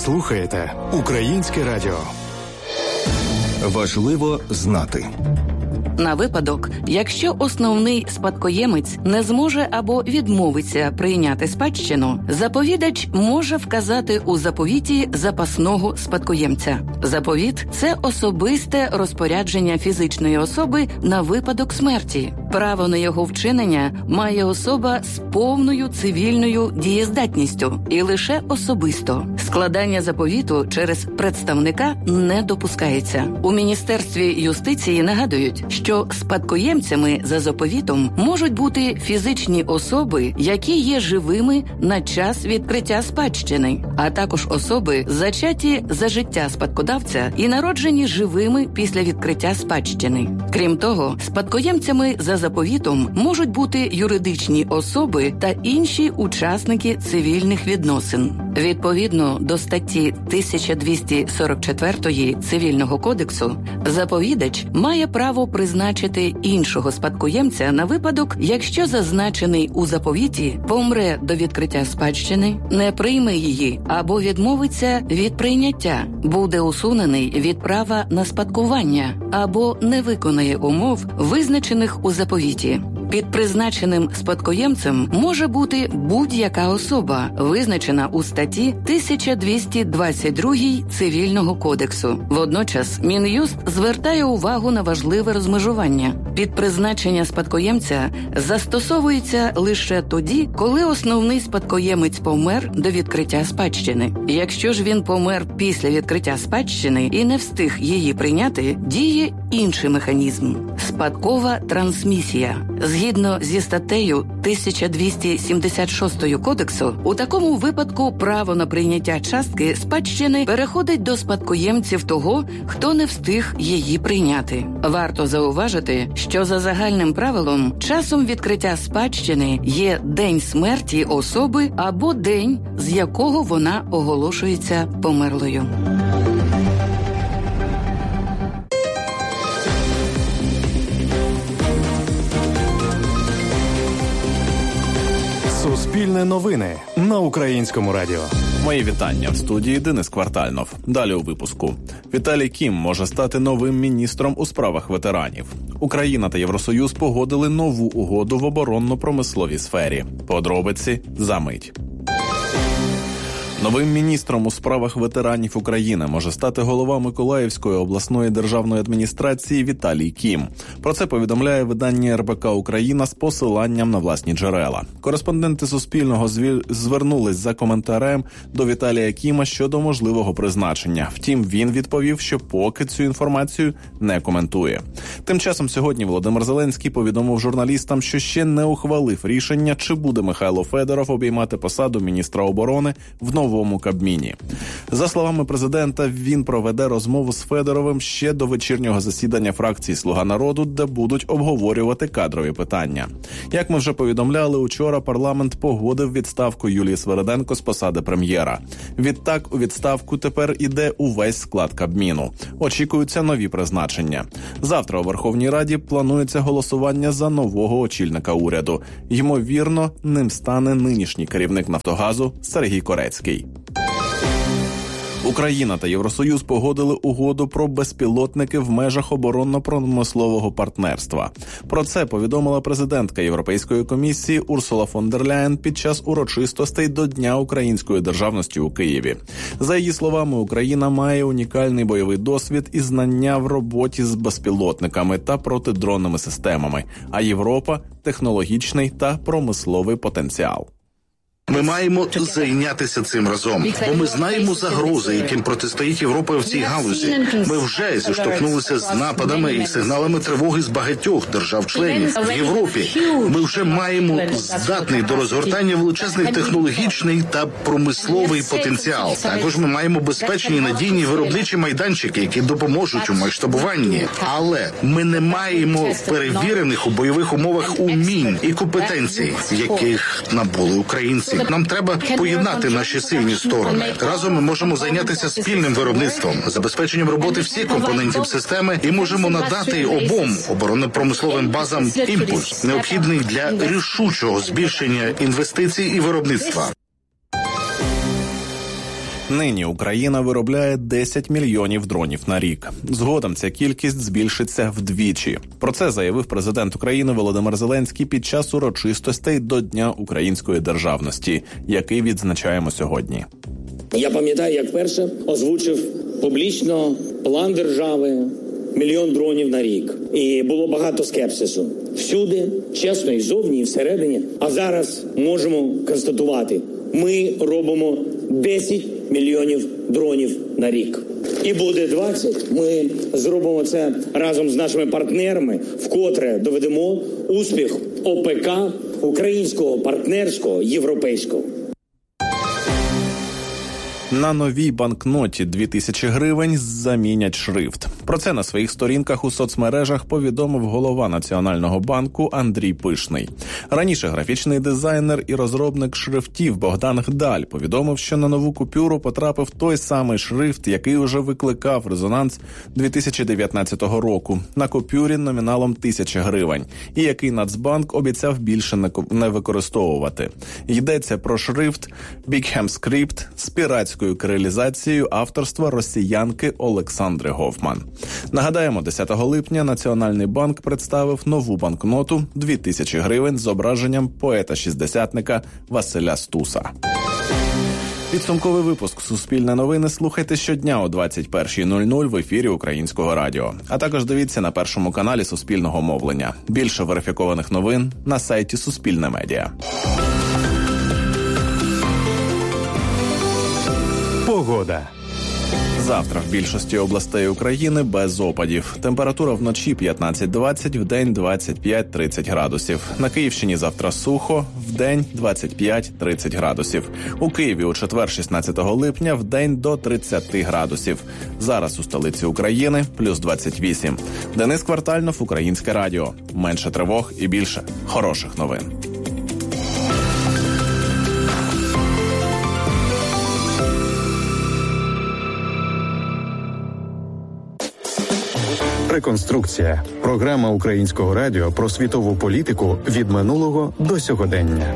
Ви слухаєте Українське радіо. Важливо знати. На випадок, якщо основний спадкоємець не зможе або відмовиться прийняти спадщину, заповідач може вказати у заповіті запасного спадкоємця. Заповіт – це особисте розпорядження фізичної особи на випадок смерті. Право на його вчинення має особа з повною цивільною дієздатністю і лише особисто. Складання заповіту через представника не допускається. У Міністерстві юстиції нагадують, що спадкоємцями за заповітом можуть бути фізичні особи, які є живими на час відкриття спадщини, а також особи, зачаті за життя спадкодавця і народжені живими після відкриття спадщини. Крім того, спадкоємцями за заповітом можуть бути юридичні особи та інші учасники цивільних відносин. Відповідно до статті 1244 Цивільного кодексу, заповідач має право призначити іншого спадкоємця на випадок, якщо зазначений у заповіті помре до відкриття спадщини, не прийме її або відмовиться від прийняття, буде усунений від права на спадкування або не виконає умов, визначених у заповіті. Під призначеним спадкоємцем може бути будь-яка особа, визначена у статті 1222 Цивільного кодексу. Водночас Мін'юст звертає увагу на важливе розмежування. Підпризначення спадкоємця застосовується лише тоді, коли основний спадкоємець помер до відкриття спадщини. Якщо ж він помер після відкриття спадщини і не встиг її прийняти, діє інший механізм – спадкова трансмісія. Згідно зі статтею 1276 Кодексу, у такому випадку право на прийняття частки спадщини переходить до спадкоємців того, хто не встиг її прийняти. Варто зауважити, що за загальним правилом часом відкриття спадщини є день смерті особи або день, з якого вона оголошується померлою. Суспільне новини на Українському радіо. Мої вітання. В студії Денис Квартальнов. Далі у випуску. Віталій Кім може стати новим міністром у справах ветеранів. Україна та Євросоюз погодили нову угоду в оборонно-промисловій сфері. Подробиці за мить. Новим міністром у справах ветеранів України може стати голова Миколаївської обласної державної адміністрації Віталій Кім. Про це повідомляє видання РБК «Україна» з посиланням на власні джерела. Кореспонденти Суспільного звернулись за коментарем до Віталія Кіма щодо можливого призначення. Втім, він відповів, що поки цю інформацію не коментує. Тим часом сьогодні Володимир Зеленський повідомив журналістам, що ще не ухвалив рішення, чи буде Михайло Федоров обіймати посаду міністра оборони в новому Кабміні. За словами президента, він проведе розмову з Федоровим ще до вечірнього засідання фракції «Слуга народу», де будуть обговорювати кадрові питання. Як ми вже повідомляли, учора парламент погодив відставку Юлії Свериденко з посади прем'єра. Відтак у відставку тепер іде увесь склад Кабміну. Очікуються нові призначення. Завтра у Верховній Раді планується голосування за нового очільника уряду. Ймовірно, ним стане нинішній керівник «Нафтогазу» Сергій Корецький. Україна та Євросоюз погодили угоду про безпілотники в межах оборонно-промислового партнерства. Про це повідомила президентка Європейської комісії Урсула фон дер Ляєн під час урочистостей до Дня української державності у Києві. За її словами, Україна має унікальний бойовий досвід і знання в роботі з безпілотниками та протидронними системами, а Європа – технологічний та промисловий потенціал. Ми маємо зайнятися цим разом, бо ми знаємо загрози, яким протистоїть Європа в цій галузі. Ми вже зіштовхнулися з нападами і сигналами тривоги з багатьох держав-членів в Європі. Ми вже маємо здатний до розгортання величезний технологічний та промисловий потенціал. Також ми маємо безпечні і надійні виробничі майданчики, які допоможуть у масштабуванні. Але ми не маємо перевірених у бойових умовах умінь і компетенцій, яких набули українці. Нам треба поєднати наші сильні сторони. Разом ми можемо зайнятися спільним виробництвом, забезпеченням роботи всіх компонентів системи і можемо надати обом оборонно-промисловим базам імпульс, необхідний для рішучого збільшення інвестицій і виробництва. Нині Україна виробляє 10 мільйонів дронів на рік. Згодом ця кількість збільшиться вдвічі. Про це заявив президент України Володимир Зеленський під час урочистостей до Дня української державності, який відзначаємо сьогодні. Я пам'ятаю, як перше озвучив публічно план держави – 1 мільйон дронів на рік. І було багато скепсису. Всюди, чесно, і зовні, і всередині. А зараз можемо констатувати – ми робимо 10 мільйонів дронів на рік. І буде 20. Ми зробимо це разом з нашими партнерами, вкотре доведемо успіх ОПК, українського, партнерського, європейського. На новій банкноті 2000 гривень замінять шрифт. Про це на своїх сторінках у соцмережах повідомив голова Національного банку Андрій Пишний. Раніше графічний дизайнер і розробник шрифтів Богдан Гдаль повідомив, що на нову купюру потрапив той самий шрифт, який уже викликав резонанс 2019 року на купюрі номіналом 1000 гривень, і який Нацбанк обіцяв більше не використовувати. Йдеться про шрифт Біgham Script з піратською кирилізацією авторства росіянки Олександри Гофман. Нагадаємо, 10 липня Національний банк представив нову банкноту 2000 гривень з зображенням поета-шістдесятника Василя Стуса. Підсумковий випуск «Суспільне новини» слухайте щодня о 21:00 в ефірі Українського радіо. А також дивіться на Першому каналі Суспільного мовлення. Більше верифікованих новин на сайті Суспільне Медіа. Погода. Завтра в більшості областей України без опадів. Температура вночі 15-20, вдень 25-30 градусів. На Київщині завтра сухо, вдень 25-30 градусів. У Києві у четвер 16 липня вдень до 30 градусів. Зараз у столиці України плюс 28. Денис Квартальнов, Українське радіо. Менше тривог і більше хороших новин. Реконструкція. Програма Українського радіо про світову політику від минулого до сьогодення.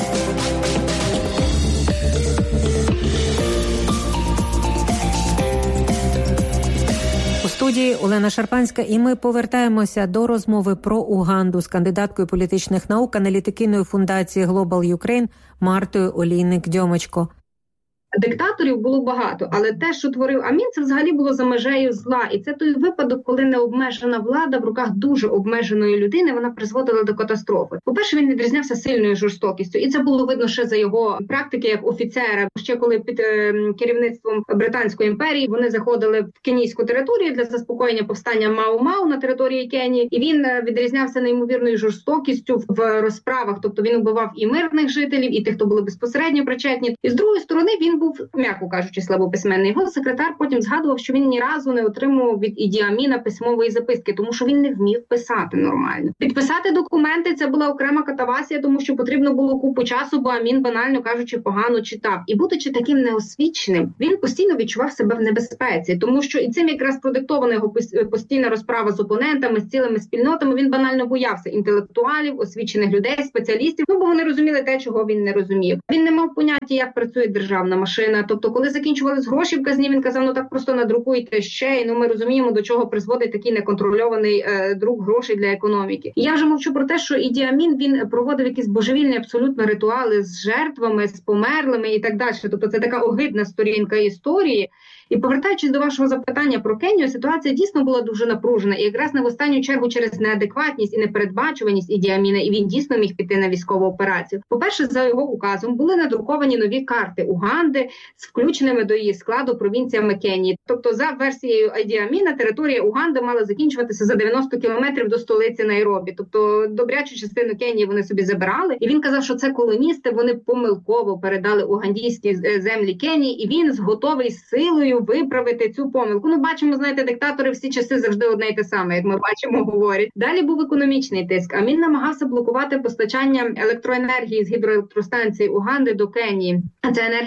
У студії Олена Шарпанська, і ми повертаємося до розмови про Уганду з кандидаткою політичних наук, аналітикиною фундації Global Ukraine Мартою Олійник-Дьомочко. Диктаторів було багато, але те, що творив Амін, це взагалі було за межею зла. І це той випадок, коли необмежена влада в руках дуже обмеженої людини, вона призводила до катастрофи. По-перше, він відрізнявся сильною жорстокістю. І це було видно ще за його практики як офіцера. Ще коли під керівництвом Британської імперії вони заходили в кенійську територію для заспокоєння повстання Мау-Мау на території Кенії. І він відрізнявся неймовірною жорстокістю в розправах. Тобто він убивав і мирних жителів, і тих, хто були безпосередньо причетні. І з другої сторони він був, м'яко кажучи, слабописьменний. Його секретар потім згадував, що він ні разу не отримував від Іді Аміна письмової записки, тому що він не вмів писати нормально. Підписати документи – це була окрема катавасія, тому що потрібно було купу часу, бо Амін, банально кажучи, погано читав. І будучи таким неосвіченим, він постійно відчував себе в небезпеці, тому що і цим якраз продиктована його постійна розправа з опонентами, з цілими спільнотами. Він банально боявся інтелектуалів, освічених людей, спеціалістів, бо вони розуміли те, чого він не розумів. Він не мав поняття, як працює державна машина. Тобто, коли закінчувались гроші в казні, він казав, так просто надрукуйте ще, і ми розуміємо, до чого призводить такий неконтрольований друк грошей для економіки. І я вже мовчу про те, що Іді Амін, він проводив якісь божевільні абсолютно ритуали з жертвами, з померлими і так далі. Тобто це така огидна сторінка історії. І повертаючись до вашого запитання про Кенію, ситуація дійсно була дуже напружена. І якраз не в останню чергу через неадекватність і непередбачуваність Іді Аміна, і він дійсно міг піти на військову операцію. По-перше, за його указом були надруковані нові карти Уганди з включеними до її складу провінціями Кенії. Тобто, за версією Іді Аміна, територія Уганди мала закінчуватися за 90 кілометрів до столиці Найробі. Тобто, добрячу частину Кенії вони собі забирали. І він казав, що це колоністи, вони помилково передали угандійські землі Кенії, і він готовий силою виправити цю помилку. Бачимо, знаєте, диктатори всі часи завжди одне й те саме, як ми бачимо, говорять. Далі був економічний тиск. Амін намагався блокувати постачання електроенергії з гідроелектростанції Уганди до Кенії. А ця енергія була потрібна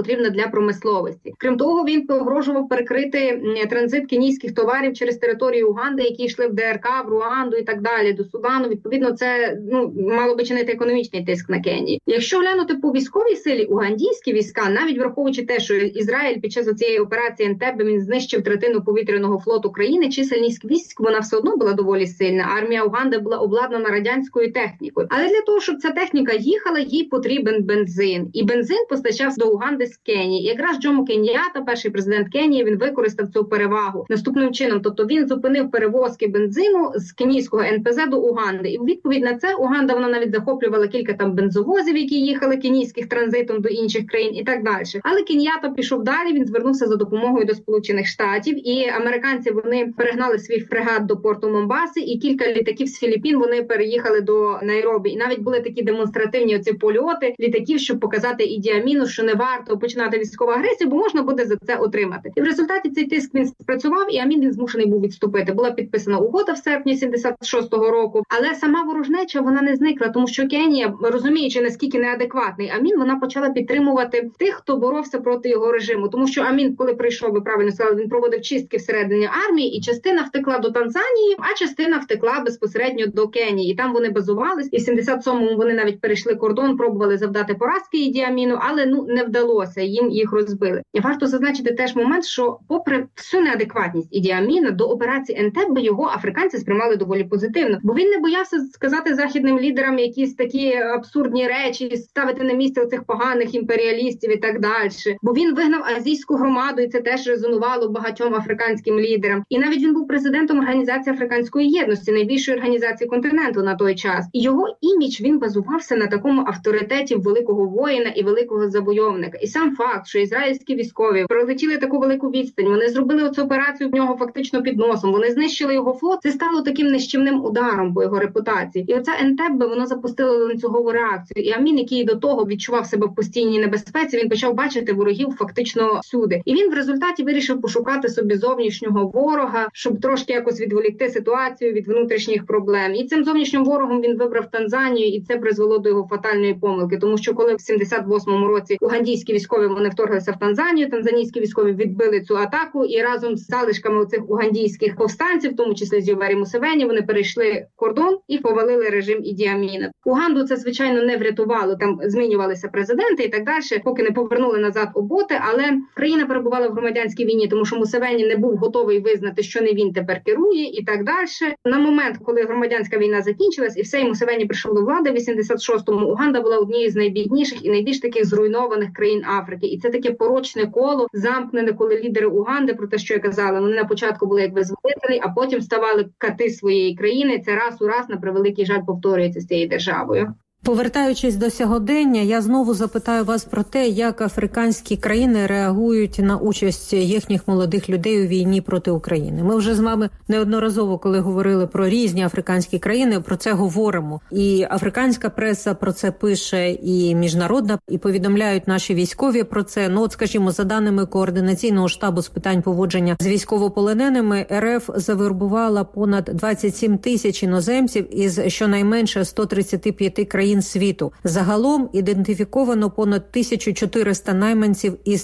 потрібна для промисловості. Крім того, він погрожував перекрити транзит кенійських товарів через територію Уганди, які йшли в ДРК, в Руанду і так далі, до Судану. Відповідно, це мало би чинити економічний тиск на Кенії. Якщо глянути по військовій силі, угандійські війська, навіть враховуючи те, що Ізраїль під час цієї операції Ентебе він знищив третину повітряного флоту країни, чисельність військ вона все одно була доволі сильна. Армія Уганди була обладнана радянською технікою. Але для того, щоб ця техніка їхала, їй потрібен бензин. І бензин постачався до Уганди з Кенії. І якраз Джомо Кеньята, перший президент Кенії, він використав цю перевагу наступним чином. Тобто він зупинив перевозки бензину з кенійського НПЗ до Уганди. І в відповідь на це Уганда вона навіть захоплювала кілька там бензовозів, які їхали кенійських транзитом до інших країн і так далі. Але Кеньята пішов далі, він звернувся за допомогою до Сполучених Штатів. І американці вони перегнали свій фрегат до порту Момбаси, і кілька літаків з Філіппін вони переїхали до Найробі. І навіть були такі демонстративні оці польоти літаків, щоб показати Іді Аміну, що не варто починати військову агресію, бо можна буде за це отримати. І в результаті цей тиск він спрацював, і Амін він змушений був відступити. Була підписана угода в серпні 76-го року, але сама ворожнеча вона не зникла, тому що Кенія, розуміючи, наскільки неадекватний Амін, вона почала підтримувати тих, хто боровся проти його режиму. Тому що Амін, коли прийшов, ви правильно сказали, він проводив чистки всередині армії, і частина втекла до Танзанії, а частина втекла безпосередньо до Кенії. І там вони базувались, і в 77-му вони навіть перейшли кордон, пробували завдати поразки Іді Аміну, але не вдалося, їм їх розбили. І варто зазначити теж момент, що попри всю неадекватність Іді Аміна, до операції Ентебе його африканці сприймали доволі позитивно, бо він не боявся сказати західним лідерам якісь такі абсурдні речі, ставити на місце оцих поганих імперіалістів і так далі. Бо він вигнав азійську громаду, і це теж резонувало багатьом африканським лідерам. І навіть він був президентом Організації Африканської єдності, найбільшої організації континенту на той час. І його імідж, він базувався на такому авторитеті великого воїна і великого завойовника. І сам факт, що ізраїльські військові пролетіли таку велику відстань, вони зробили цю операцію в нього фактично під носом, вони знищили його флот, це стало таким нищівним ударом по його репутації. І оця Ентебе, воно запустило ланцюгову реакцію. І Амін, який до того відчував себе в постійній небезпеці, він почав бачити ворогів фактично всюди. І він в результаті вирішив пошукати собі зовнішнього ворога, щоб трошки якось відволікти ситуацію від внутрішніх проблем. І цим зовнішнім ворогом він вибрав Танзанію, і це призвело до його фатальної помилки. Тому що коли в 78-му році угандійські військові вони вторглися в Танзанію, танзанійські військові відбили цю атаку, і разом з залишками оцих угандійських повстанців, в тому числі з Йовері Мусевені, вони перейшли кордон і повалили режим Іді Аміна. Уганду це, звичайно, не врятувало, там змінювалися президенти і так далі, поки не повернули назад Оботи, але країна перебувала в громадянській війні, тому що Мусевені не був готовий визнати, що не він тепер керує і так далі. На момент, коли громадянська війна закінчилась, і все, і Мусевені прийшов до влади в 86-му, Уганда була однією з найбідніших і найбільш таких зруйнованих країн Африки. І це таке порочне коло, замкнене, коли лідери Уганди, про те, що я казала, вони на початку були як визволителі, а потім ставали кати своєї країни. Це раз у раз, на превеликий жаль, повторюється з цією державою. Повертаючись до сьогодення, я знову запитаю вас про те, як африканські країни реагують на участь їхніх молодих людей у війні проти України. Ми вже з вами неодноразово, коли говорили про різні африканські країни, про це говоримо. І африканська преса про це пише, і міжнародна, і повідомляють наші військові про це. Ну, от, скажімо, за даними Координаційного штабу з питань поводження з військовополоненими, РФ завербувала понад 27 тисяч іноземців із щонайменше 135 країн світу. Загалом ідентифіковано понад 1400 найманців із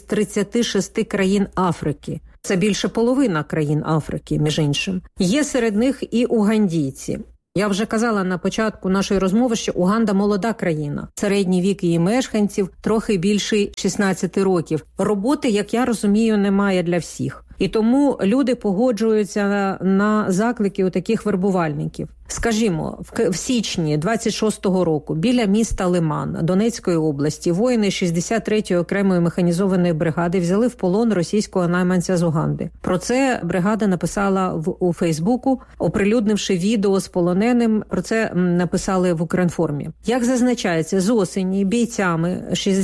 36 країн Африки. Це більше половина країн Африки, між іншим. Є серед них і угандійці. Я вже казала на початку нашої розмови, що Уганда – молода країна. Середній вік її мешканців трохи більший 16 років. Роботи, як я розумію, немає для всіх. І тому люди погоджуються на заклики у таких вербувальників. Скажімо, в січні 26-го року біля міста Лиман Донецької області воїни 63-ї окремої механізованої бригади взяли в полон російського найманця з Уганди. Про це бригада написала у Фейсбуку, оприлюднивши відео з полоненим. Про це написали в Укрінформі. Як зазначається, з осені бійцями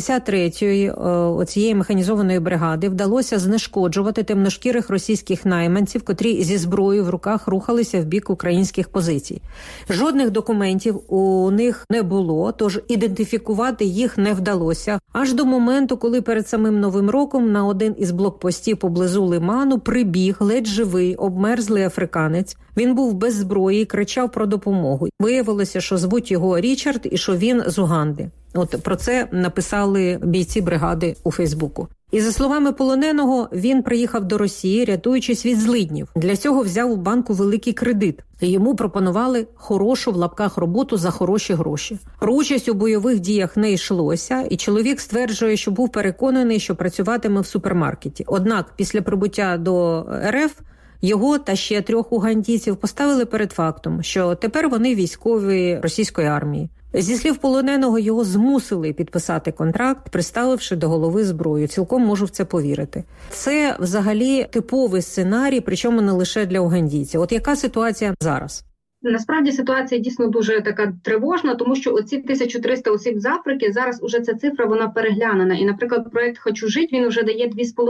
63-ї оцієї механізованої бригади вдалося знешкоджувати темношкірих російських найманців, котрі зі зброєю в руках рухалися в бік українських позицій. Жодних документів у них не було, тож ідентифікувати їх не вдалося. Аж до моменту, коли перед самим Новим роком на один із блокпостів поблизу Лиману прибіг ледь живий, обмерзлий африканець. Він був без зброї і кричав про допомогу. Виявилося, що звуть його Річард і що він з Уганди. От про це написали бійці бригади у Фейсбуку. І за словами полоненого, він приїхав до Росії, рятуючись від злиднів. Для цього взяв у банку великий кредит. І йому пропонували хорошу в лапках роботу за хороші гроші. Про участь у бойових діях не йшлося, і чоловік стверджує, що був переконаний, що працюватиме в супермаркеті. Однак після прибуття до РФ його та ще 3 угандійців поставили перед фактом, що тепер вони військові російської армії. Зі слів полоненого, його змусили підписати контракт, приставивши до голови зброю. Цілком можу в це повірити. Це взагалі типовий сценарій, причому не лише для угандійців. От яка ситуація зараз? Насправді ситуація дійсно дуже така тривожна, тому що оці 1300 осіб з Африки, зараз уже ця цифра, вона переглянена. І, наприклад, проект «Хочу жити», він вже дає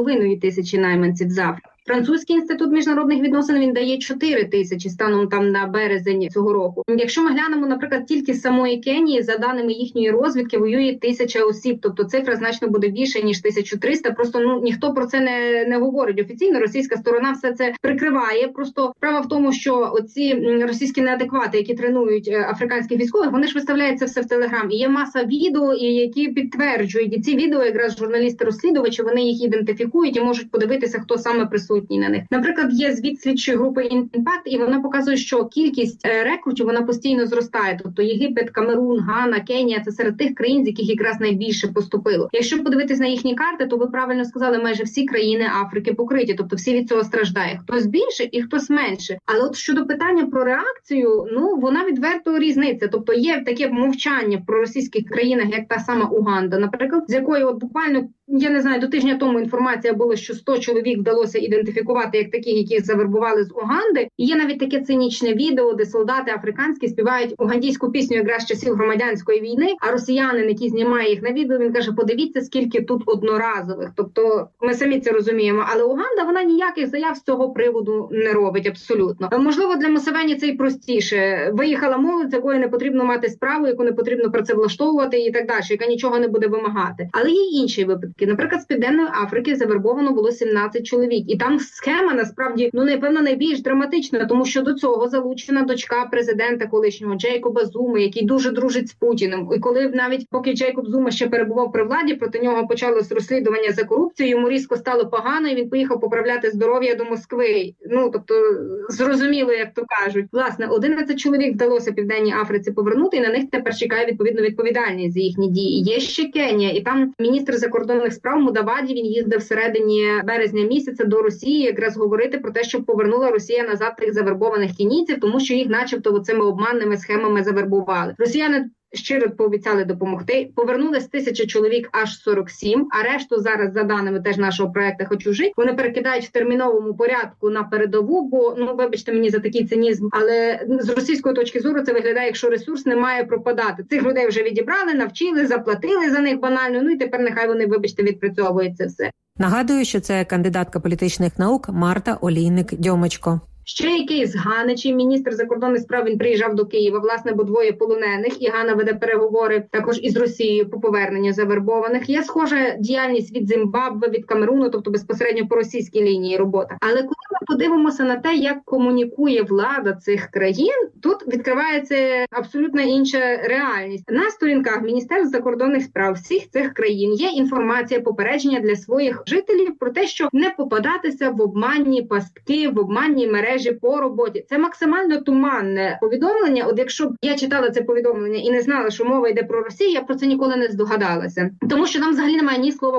2500 найманців з Африки. Французький інститут міжнародних відносин, він дає 4000 станом там на березень цього року. Якщо ми глянемо, наприклад, тільки з самої Кенії, за даними їхньої розвідки, воює 1000 осіб, тобто цифра значно буде більше, ніж 1300, просто ніхто про це не говорить. Офіційно російська сторона все це прикриває, просто справа в тому, що оці російські неадеквати, які тренують африканських військових, вони ж виставляють це все в Телеграм. І є маса відео, які підтверджують, і ці відео якраз журналісти-розслідувачі, вони їх ідентифікують і можуть подивитися, хто саме присутній на них. Наприклад, є звіт слідчої групи «Імпакт», і вона показує, що кількість рекрутів, вона постійно зростає. Тобто Єгипет, Камерун, Гана, Кенія – це серед тих країн, з яких якраз найбільше поступило. Якщо подивитись на їхні карти, то ви правильно сказали, майже всі країни Африки покриті, тобто всі від цього страждають. Хтось більше і хтось менше. Але от щодо питання про реакцію, вона відверто різниця. Тобто є таке мовчання в проросійських країнах, як та сама Уганда, наприклад, з якої от буквально, я не знаю, до тижня тому інформація була, що 100 чоловік вдалося ідентифікувати як таких, яких завербували з Уганди. І є навіть таке цинічне відео, де солдати африканські співають угандійську пісню якраз з часів громадянської війни, а росіянин, який знімає їх на відео, він каже, подивіться, скільки тут одноразових. Тобто ми самі це розуміємо. Але Уганда, вона ніяких заяв з цього приводу не робить абсолютно. Можливо, для Мусевені це й простіше. Виїхала молодь, з якою не потрібно мати справу, яку не потрібно працевлаштовувати і так далі, яка нічого не буде вимагати. Але є й інші випадки. Наприклад, з Південної Африки завербовано було 17 чоловік. І там схема, насправді, напевно, найбільш драматична, тому що до цього залучена дочка президента колишнього Джейкоба Зуми, який дуже дружить з Путіним. І коли навіть поки Джейкоб Зума ще перебував при владі, проти нього почалось розслідування за корупцію, йому різко стало погано, і він поїхав поправляти здоров'я до Москви. Тобто, зрозуміло, як то кажуть. Власне, 11 чоловік вдалося Південній Африці повернути, і на них тепер чекає відповідальність за їхні дії. Є ще Кенія, і там міністр закордонних справ Мудаваді, він їздив всередині березня місяця до Росії якраз говорити про те, щоб повернула Росія назад тих завербованих кенійців, тому що їх начебто цими обманними схемами завербували. Росіяни щиро пообіцяли допомогти. Повернули з 1000 чоловік аж 47, а решту зараз, за даними теж нашого проекту «Хочу жити», вони перекидають в терміновому порядку на передову, бо, вибачте мені за такий цинізм, але з російської точки зору це виглядає, якщо ресурс не має пропадати. Цих людей вже відібрали, навчили, заплатили за них банально, і тепер нехай вони, вибачте, відпрацьовують це все. Нагадую, що це кандидатка політичних наук Марта Олійник-Дьомочко. Ще якийсь Ганичі, міністр закордонних справ, він приїжджав до Києва, власне, бо двоє полонених, і Гана веде переговори також із Росією по поверненню завербованих. Є схожа діяльність від Зімбабве, від Камеруну, тобто безпосередньо по російській лінії робота. Але коли ми подивимося на те, як комунікує влада цих країн, тут відкривається абсолютно інша реальність. На сторінках Міністерства закордонних справ всіх цих країн є інформація, попередження для своїх жителів про те, що не попадатися в обманні пастки, в обманні мережі по роботі. Це максимально туманне повідомлення. От якщо б я читала це повідомлення і не знала, що мова йде про Росію, я про це ніколи не здогадалася. Тому що там взагалі немає ні слова